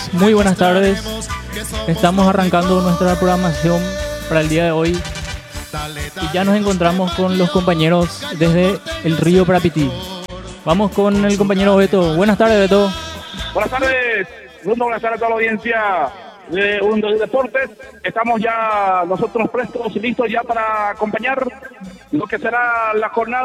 muy buenas tardes. Estamos arrancando nuestra programación para el día de hoy y ya nos encontramos con los compañeros desde el río Parapití. Vamos con el compañero Beto. Buenas tardes, Beto. Buenas tardes, Bruno, buenas tardes a toda la audiencia de Mundo de Deportes. Estamos ya nosotros prestos y listos ya para acompañar lo que será la jornada